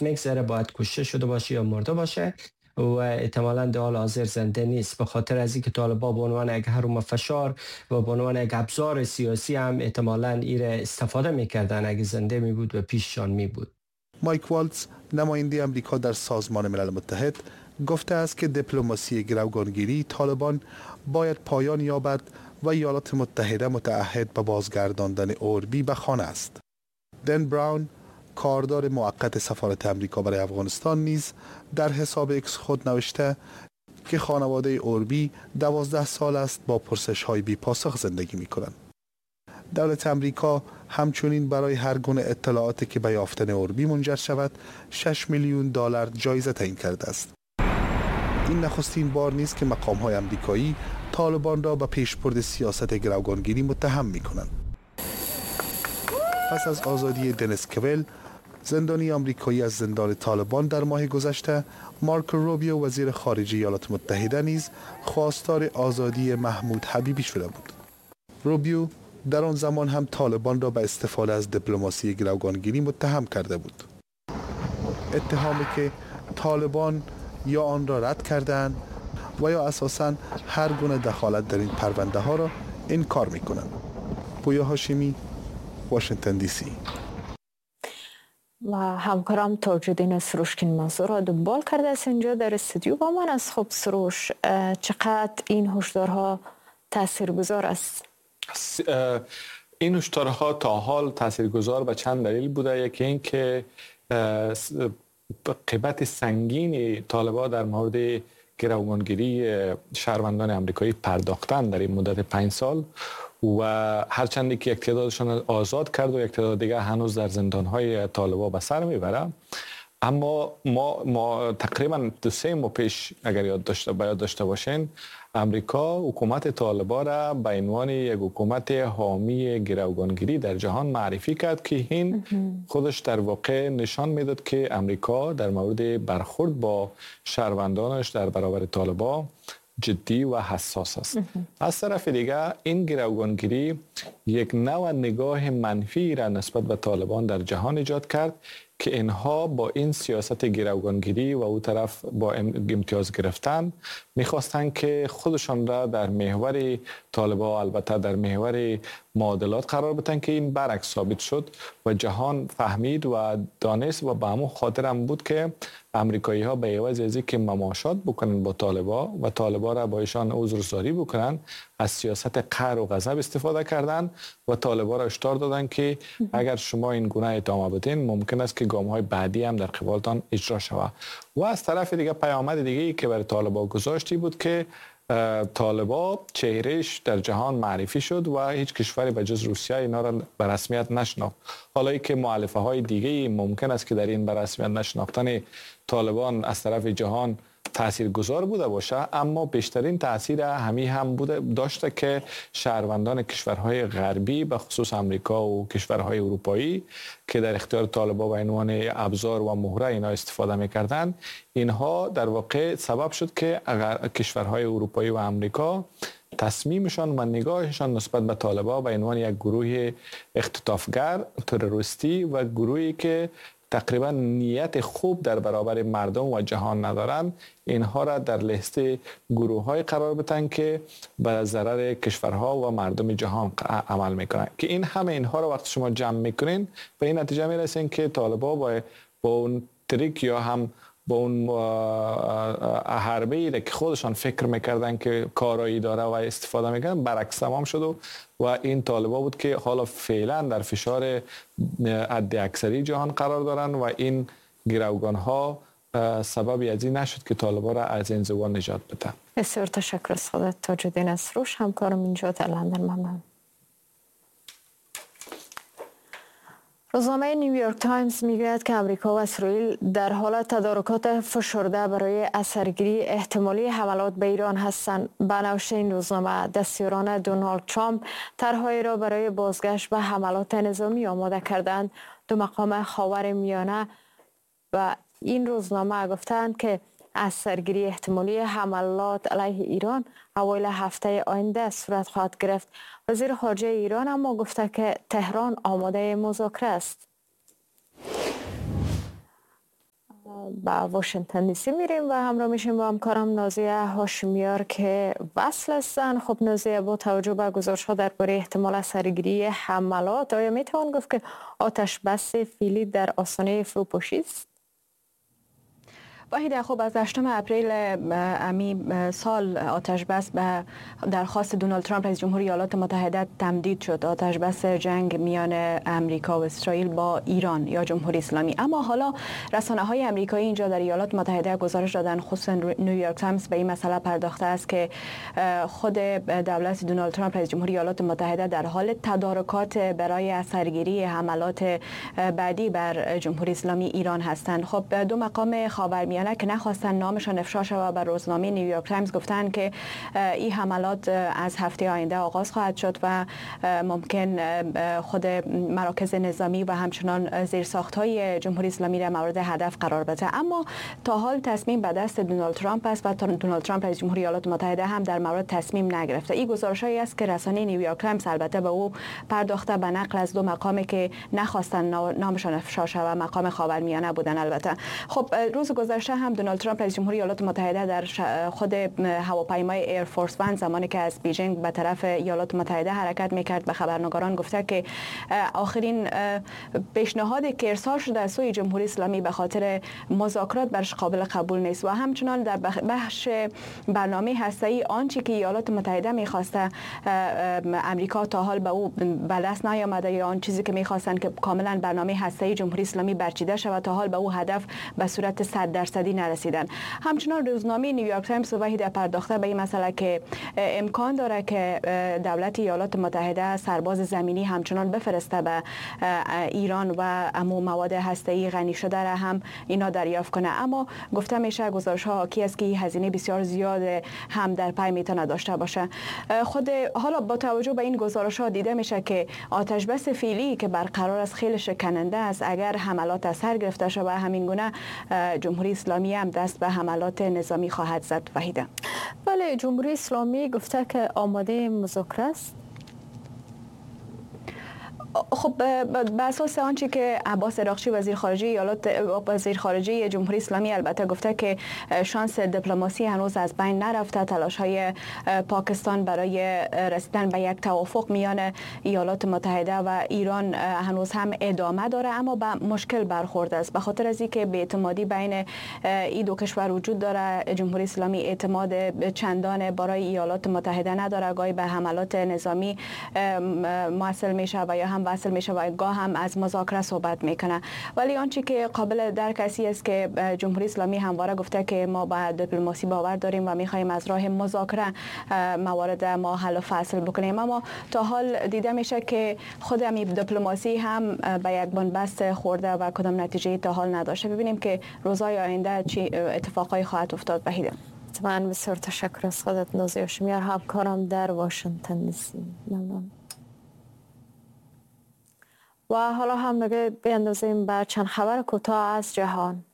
است میگذره باید کشته شده باشه یا مرده باشه و احتمالاً در حال حاضر زنده نیست، به خاطر از اینکه طالبان به عنوان یک هرم فشار و به عنوان یک ابزار سیاسی هم احتمالاً ایره استفاده میکردن. اگه زنده می بود و پیششان می بود. مایک والتز نماینده آمریکا در سازمان ملل متحد گفته است که دیپلماسی گروگانگیری طالبان باید پایان یابد و ایالات متحده متعهد به بازگرداندن اوربی به خانه است. دن براون کاردار موقت سفارت آمریکا برای افغانستان نیز در حساب اکس خود نوشته که خانواده اوربی 12 سال است با پرسش‌های بی پاسخ زندگی می‌کنند. دولت آمریکا همچنین برای هر گونه اطلاعاتی که به یافتن اوربی منجر شود 6 میلیون دلار جایزه تعیین کرده است. این نخستین بار نیست که مقام‌های آمریکایی طالبان را به پیشبرد سیاست گروگانگیری متهم می‌کنند. پس از آزادی دنیس کویل، زندانی آمریکایی از زندان طالبان در ماه گذشته، مارکو روبیو وزیر خارجه ایالات متحده نیز خواستار آزادی محمود حبیبی شده بود. روبیو در آن زمان هم طالبان را به استفاده از دیپلماسی گروگانگیری متهم کرده بود. اتهامی که طالبان یا آن را رد کردند و یا اساساً هر گونه دخالت در این پرونده ها را انکار می‌کنند. پویا هاشمی، واشنگتن دی سی. و همکارم تاج‌الدین سروش که این موضوع را دنبال کرده است اینجا در استودیو با من است. خب سروش، چقدر این هشدارها تاثیرگذار است؟ این هشدارها تا حال تاثیرگذار به چند دلیل بوده. یکی این که قیمت سنگین طالبان در مورد گروگانگیری شهروندان آمریکایی پرداختن در این مدت 5 سال و هرچندی که یک تعدادشان آزاد کرد و یک تعداد دیگه هنوز در زندان‌های طالبان به سر میبره، اما ما تقریبا 2-3 ماه پیش اگر یاد داشته باشین، امریکا حکومت طالبان را به عنوان یک حکومت حامی گروگانگیری در جهان معرفی کرد که این خودش در واقع نشان میداد که امریکا در مورد برخورد با شهروندانش در برابر طالبان جدی و حساس است. از طرف دیگه این گروگانگیری یک نوع نگاه منفی را نسبت به طالبان در جهان ایجاد کرد که اینها با این سیاست گروگانگیری و او طرف با امتیاز گرفتن میخواستند که خودشان را در محور طالبان، البته در محور معادلات قرار بدن، که این برعکس ثابت شد و جهان فهمید و دانست و به همون خاطر هم بود که امریکایی ها به عوض از اینکه مماشات بکنن با طالبان و طالبان را با ایشان عذرخواهی بکنن، از سیاست قهر و غضب استفاده کردن و طالبان را هشدار دادن که اگر شما این گونه ادامه بدین ممکن است که گام های بعدی هم در قبالتان اجرا شود. و از طرف دیگه پیامد دیگه ای که برای طالبان گذاشتی بود که طالبان چهرهش در جهان معرفی شد و هیچ کشوری به جز روسیه اینا را به رسمیت نشناخت. حالا ای که مؤلفه های دیگه ممکن است که در این به رسمیت نشناختن طالبان از طرف جهان تاثیرگذار بوده باشه، اما بیشترین تاثیر هم داشته که شهروندان کشورهای غربی به خصوص امریکا و کشورهای اروپایی که در اختیار طالبان به عنوان ابزار و مهره اینا استفاده می‌کردند، اینها در واقع سبب شد که کشورهای اروپایی و امریکا تصمیمشان و نگاهشان نسبت به طالبان به عنوان یک گروه اختطافگر، تروریستی و گروهی که تقریبا نیت خوب در برابر مردم و جهان ندارند، اینها را در لیست گروه‌های قرار بدن که به ضرر کشورها و مردم جهان عمل میکنن. که این همه اینها را وقتی شما جمع میکنین به این نتیجه میرسین که طالبان با اون تریک یا هم با اون حربه‌ای که خودشان فکر میکردن که کارایی داره و استفاده میکنن برعکس تمام شد و این طالبان بود که حالا فعلا در فشار حد اکثری جهان قرار دارن و این گروگان ها سببی از این نشد که طالبان را از این زوال نجات بدن. بسیار تشکر از خودت تاج‌الدین سروش، همکارم اینجا در لندن. ممنون. روزنامه نیویورک تایمز میگوید که امریکا و اسرائیل در حال تدارکات فشرده برای اثرگیری احتمالی حملات به ایران هستند. به نوشته این روزنامه، دستیاران دونالد ترامپ طرحهایی را برای بازگشت به حملات نظامی آماده کردند. دو مقام خاورمیانه و این روزنامه گفتند که اثرگیری احتمالی حملات علیه ایران اوایل هفته آینده صورت خواهد گرفت. وزیر خارجه ایران اما گفته که تهران آماده مذاکره است. با واشنگتن دی سی میریم و همراه میشیم با همکارم نازیه هاشمیار که وصل هستن. خب نازیه، با توجه به گزارش‌ها درباره احتمال سرگیری حملات، آیا میتوان گفت که آتش بس فعلی در آستانه فروپاشی است؟ وحید، خب از 8 اپریل امی سال آتش بس به درخواست دونالد ترامپ رئیس جمهوری ایالات متحده تمدید شد. آتش بس جنگ میان امریکا و اسرائیل با ایران یا جمهوری اسلامی. اما حالا رسانه‌های آمریکایی اینجا در ایالات متحده گزارش دادن، خصوصا نیویورک تایمز به این مسئله پرداخته است که خود دولت دونالد ترامپ رئیس جمهوری ایالات متحده در حال تدارکات برای سرگیری حملات بعدی بر جمهوری اسلامی ایران هستند. خب دو مقام خاورمیانه که نخواستن نامشان افشا شود بر روزنامه نیویورک تایمز گفتند که این حملات از هفته آینده آغاز خواهد شد و ممکن خود مراکز نظامی و همچنان زیرساخت‌های جمهوری اسلامی را مورد هدف قرار بده. اما تا حال تصمیم به دست دونالد ترامپ است و دونالد ترامپ رئیس جمهوری ایالات متحده هم در مورد تصمیم نگرفته. این گزارش‌هایی است که رسانه نیویورک تایمز البته به او پرداخته به نقل از دو مقامی که نخواستن نامشان افشا شود، مقام خاورمیانه بودن. البته خب روز گذشته هم دونالد ترامپ رئیس جمهوری ایالات متحده در خود هواپیمای ایر فورس 1 زمانی که از بیجینگ به طرف ایالات متحده حرکت میکرد به خبرنگاران گفته که آخرین پیشنهادی که ارسال شده از سوی جمهوری اسلامی به خاطر مذاکرات برش قابل قبول نیست و همچنان در بخش برنامه هسته‌ای آنچه که ایالات متحده میخواسته امریکا تا حال به او به دست نیامده یا آن چیزی که میخواستن که کاملا برنامه هسته‌ای جمهوری اسلامی برچیده شود تا حال به او هدف به صورت 100% نرسیدن. همچنان روزنامه نیویورک تایمز وحید پرداخته به این مسئله که امکان داره که دولت ایالات متحده سرباز زمینی همچنان بفرسته به ایران و امو مواد هسته‌ای غنی شده را هم اینا دریافت کنه. اما گفته میشه گزارش‌ها حاکی است که هزینه بسیار زیاد هم در پی میتونه داشته باشه. خود حالا با توجه به این گزارش‌ها دیده میشه که آتش بس فعلی که برقرار است خیلی شکننده است. اگر حملات از سر گرفته شود همین گونه جمهوری اسلامی هم دست به حملات نظامی خواهد زد. وحیده بله، جمهوری اسلامی گفته که آماده مذاکره است. خب به اساس آنچه که عباس عراقچی وزیر خارجه جمهوری اسلامی البته گفته که شانس دیپلماسی هنوز از بین نرفته، تلاش‌های پاکستان برای رسیدن به یک توافق میان ایالات متحده و ایران هنوز هم ادامه داره اما به مشکل برخورده است. به خاطر از اینکه بی‌اعتمادی بین این دو کشور وجود داره، جمهوری اسلامی اعتماد چندان برای ایالات متحده نداره، گاهی به حملات نظامی موصل میشه و یا هم وصل میشه و گاه هم از مذاکره صحبت میکنه. ولی آنچه که قابل درک است که جمهوری اسلامی همواره گفته که ما به دیپلماسی باور داریم و میخوایم از راه مذاکره موارد ما حل و فصل بکنیم. اما تا حال دیده میشه که خود همین دیپلماسی هم به یک بنبست خورده و کدام نتیجه تا حال نداشته. ببینیم که روزهای آینده چی اتفاقایی خواهد افتاد. بهیده من بسیار تشکر از خودت نازیه هاشمیار، همکارم در واشنگتن دی سی. ممنون. و حالا هم نگاه بیندازیم به چند خبر کوتاه از جهان.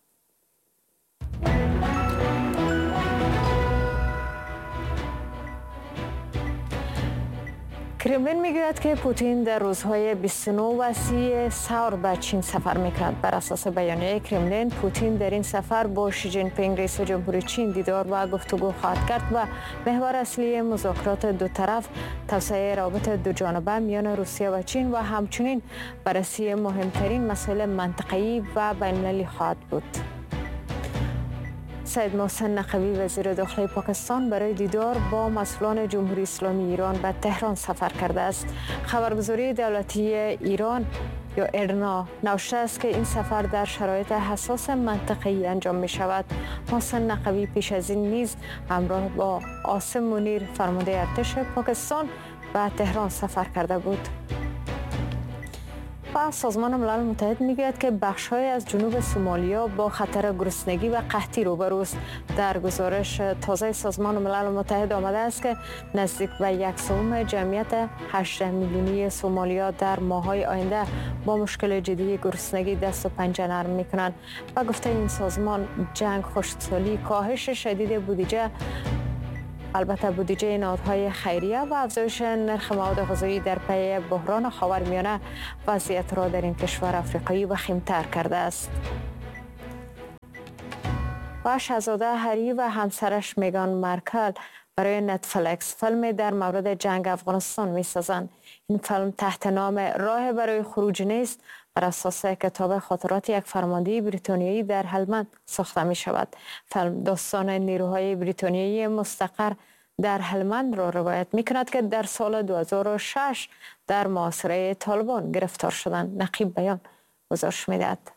کرملین میگوید که پوتین در روزهای 29 و 30 سور به چین سفر میکند. بر اساس بیانیه کرملین، پوتین در این سفر با شی جین پینگ رئیس جمهوری چین دیدار و گفتگو خواهد کرد و محور اصلی مذاکرات دو طرف توسعه روابط دو جانبه میان روسیه و چین و همچنین بررسی مهمترین مسائل منطقه‌ای و بین‌المللی خواهد بود. سید محسن نقوی وزیر داخلی پاکستان برای دیدار با مسئولان جمهوری اسلامی ایران به تهران سفر کرده است. خبرگزاری دولتی ایران یا ایرنا نوشته است که این سفر در شرایط حساس منطقه‌ای انجام می شود. محسن نقوی پیش از این نیز همراه با عاصم منیر فرمانده ارتش پاکستان به تهران سفر کرده بود. و سازمان ملل متحد میگوید که بخش‌های از جنوب سومالیا با خطر گرسنگی و قحطی روبروست. در گزارش تازه سازمان ملل متحد آمده است که نزدیک به 1/3 جمعیت 18 میلیونی سومالیا در ماه‌های آینده با مشکل جدی گرسنگی دست و پنجه نرم می‌کنند و گفته این سازمان جنگ، خشکسالی، کاهش شدید بودجه، البته بودجه نهادهای خیریه و افزایش نرخ مواد غذایی در پی بحران خاورمیانه وضعیت را در این کشور افریقایی وخیم‌تر کرده است. و شاهزاده هری و همسرش میگان مارکل برای نتفلیکس فیلم در مورد جنگ افغانستان می‌سازند. این فیلم تحت نام راه برای خروج نیست بر اساس کتاب خاطرات یک فرمانده بریتانیایی در هلمند ساخته می شود. فیلم داستان نیروهای بریتانیایی مستقر در هلمند را روایت می کند که در سال 2006 در محاصره طالبان گرفتار شدند. نقیب بیان گزارش می دهد.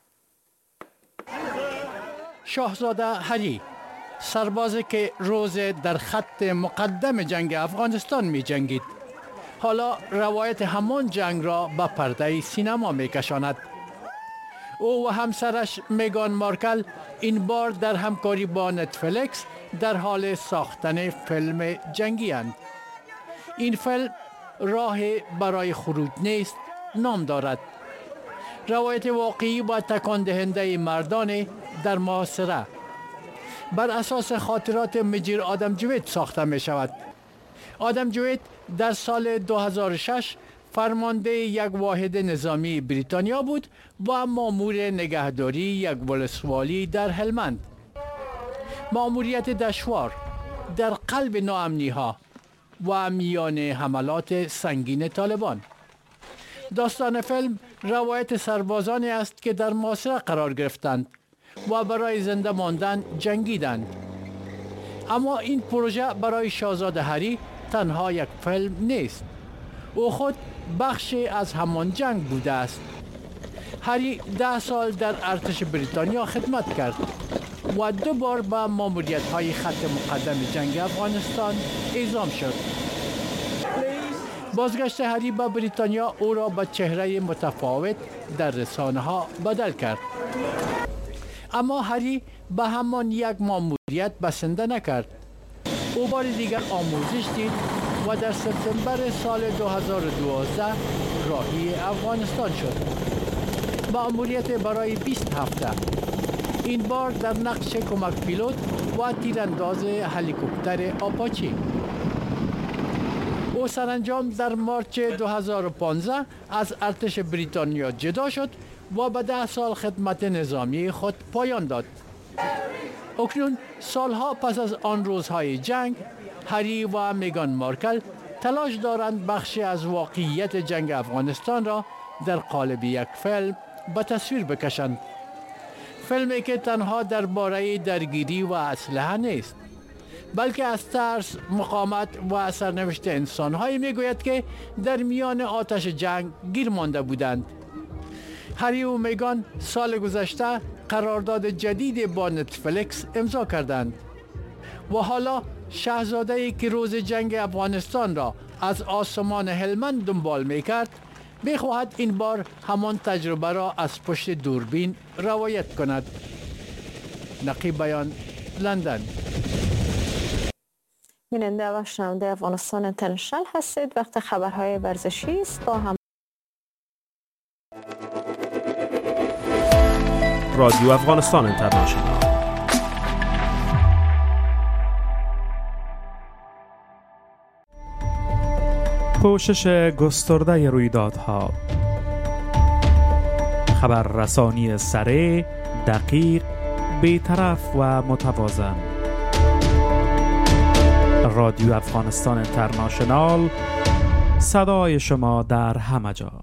شاهزاده هری، سربازی که روز در خط مقدم جنگ افغانستان می جنگید، حالا روایت همان جنگ را به پرده سینما می کشاند. او و همسرش میگان مارکل این بار در همکاری با نتفلیکس در حال ساختن فیلم جنگی اند. این فیلم راه برای خروج نیست نام دارد. روایت واقعی و تکان دهنده مردان در محاصره بر اساس خاطرات مجیر آدم جوید ساخته می شود. آدم جوید در سال 2006 فرمانده یک واحد نظامی بریتانیا بود و مامور نگهداری یک ولسوالی در هلمند. ماموریت دشوار در قلب ناامنی ها و میان حملات سنگین طالبان. داستان فیلم روایت سربازانی است که در محاصره قرار گرفتند و برای زنده ماندن جنگیدند. اما این پروژه برای شاهزاده هری تنها یک فیلم نیست. او خود بخشی از همان جنگ بوده است. هری 10 سال در ارتش بریتانیا خدمت کرد و 2 بار به ماموریت‌های خط مقدم جنگ افغانستان اعزام شد. بازگشت هری به بریتانیا او را به چهره متفاوت در رسانه‌ها بدل کرد. اما هری به همان یک ماموریت بسنده نکرد. او بار دیگر آموزش دید و در سپتامبر سال 2012 راهی افغانستان شد. ماموریت برای 20 هفته. این بار در نقش کمک پیلوت و تیرانداز هلیکوپتر آپاچی. او سرانجام در مارچ 2015 از ارتش بریتانیا جدا شد و به 10 سال خدمت نظامی خود پایان داد. اکنون سالها پس از آن روزهای جنگ، هری و میگان مارکل تلاش دارند بخشی از واقعیت جنگ افغانستان را در قالب یک فیلم به تصویر بکشند. فیلمی که تنها درباره درگیری و اسلحه نیست، بلکه از ترس، مقاومت و سرنوشت انسان‌هایی میگوید که در میان آتش جنگ گیر مانده بودند. هری و میگان سال گذشته قرارداد جدید با نتفلیکس امضا کردند و حالا شاهزاده‌ای که روز جنگ افغانستان را از آسمان هلمند دنبال میکرد میخواهد این بار همان تجربه را از پشت دوربین روایت کند. نقیب بیان، لندن. بیننده و شنونده افغانستان اینترنشنال هستید. وقت خبرهای ورزشی است با هم رادیو افغانستان اینترنشنال. پوشش گسترده رویدادها، خبررسانی سریع، دقیق، بی‌طرف و متوازن. رادیو افغانستان اینترنشنال، صدای شما در همه جا.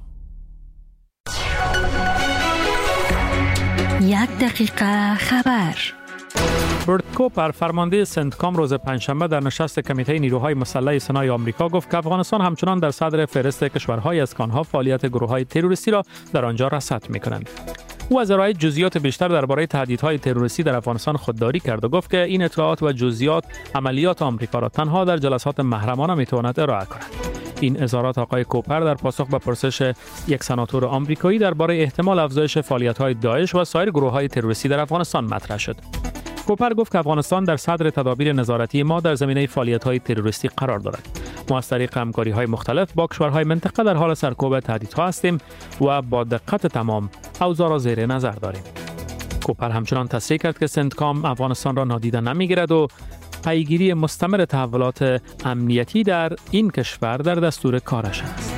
1 دقیقه خبر. برت کوپر، فرمانده سنتکام، روز پنجشنبه در نشست کمیته نیروهای مسلح سنای آمریکا گفت که افغانستان همچنان در صدر فهرست کشورهایی است که آنها فعالیت گروه‌های تروریستی را در آنجا رصد می‌کنند. او از ارائه جزئیات بیشتر درباره تهدیدهای تروریستی در افغانستان خودداری کرد و گفت که این اطلاعات و جزئیات عملیات آمریکا را تنها در جلسات محرمانه می‌تواند ارائه کند. این اظهارات آقای کوپر در پاسخ به پرسش یک سناتور آمریکایی درباره احتمال افزایش فعالیت‌های داعش و سایر گروه‌های تروریستی در افغانستان مطرح شد. کوپر گفت که افغانستان در صدر تدابیر نظارتی ما در زمینه فعالیت‌های تروریستی قرار دارد. ما از طریق همکاری‌های مختلف با کشورهای منطقه در حال سرکوب تهدیدها هستیم و با دقت تمام اوضاع را زیر نظر داریم. کوپر همچنان تصریح کرد که سنتکام افغانستان را نادیده نمی‌گیرد و پیگیری مستمر تحولات امنیتی در این کشور در دستور کارش است.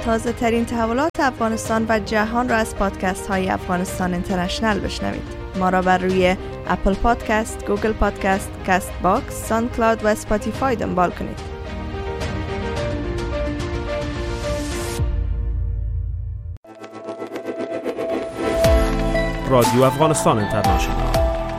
تازه ترین تحولات افغانستان و جهان را از پادکست های افغانستان اینترنشنل بشنوید. ما را بر روی اپل پادکست، گوگل پادکست، کاست باکس، ساوند کلاود و اسپاتیفای دنبال کنید. رادیو افغانستان اینترنشنال